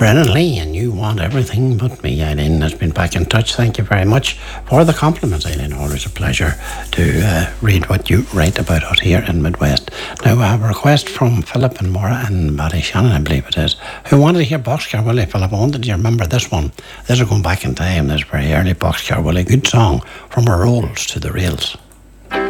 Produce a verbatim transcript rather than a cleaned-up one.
Brennan Lee, and You Want Everything But Me. Eileen has been back in touch. Thank you very much for the compliments, Eileen. Always a pleasure to uh, read what you write about us here in Midwest. Now, I have a request from Philip and Maura and Ballyshannon, I believe it is, who wanted to hear Boxcar Willie. Philip, I wanted you to remember this one. This is going back in time. This is very early Boxcar Willie. Good song, From Our Rolls to the Rails.